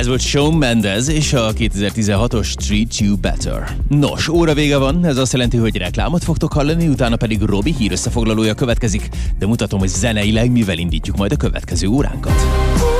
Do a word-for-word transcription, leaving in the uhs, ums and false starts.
Ez volt Shawn Mendes és a kétezer-tizenhatos Treat You Better. Nos, óra vége van, ez azt jelenti, hogy reklámot fogtok hallani, utána pedig Robi hír összefoglalója következik, de mutatom, hogy zeneileg mivel indítjuk majd a következő óránkat.